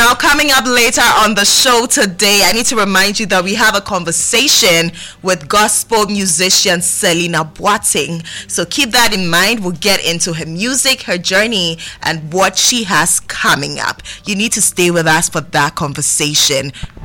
Now, coming up later on the show today, I need to remind you that we have a conversation with gospel musician Selina Boateng. So keep that in mind. We'll get into her music, her journey, and what she has coming up. You need to stay with us for that conversation